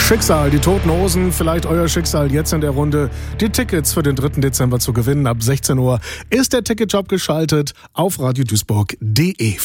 Schicksal, die Toten Hosen, vielleicht euer Schicksal jetzt in der Runde. Die Tickets für den 3. Dezember zu gewinnen. Ab 16 Uhr ist der Ticketshop geschaltet auf radioduisburg.de.